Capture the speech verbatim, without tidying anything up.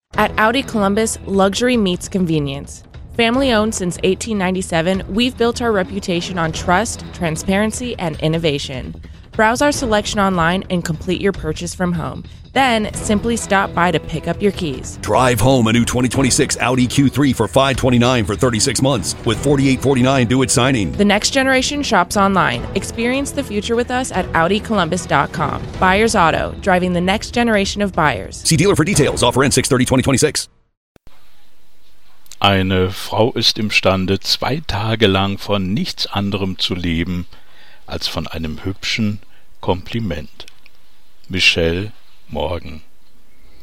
At Audi Columbus, luxury meets convenience. Family owned since eighteen ninety-seven, we've built our reputation on trust, transparency, and innovation. Browse our selection online and complete your purchase from home. Then, simply stop by to pick up your keys. Drive home a new twenty twenty-six Audi Q three for five hundred twenty-nine dollars for thirty-six months with forty-eight forty-nine due at signing. The next generation shops online. Experience the future with us at Audi Columbus dot com. Buyers Auto, driving the next generation of buyers. See dealer for details. Offer ends six thirty twenty twenty-six. Eine Frau ist imstande, zwei Tage lang von nichts anderem zu leben, als von einem hübschen Kompliment. Michelle Morgan.